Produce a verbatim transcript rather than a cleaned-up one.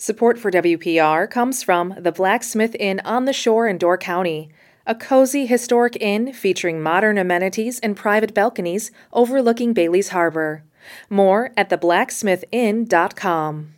Support for W P R comes from the Blacksmith Inn on the Shore in Door County, a cozy historic inn featuring modern amenities and private balconies overlooking Bailey's Harbor. More at the blacksmith inn dot com.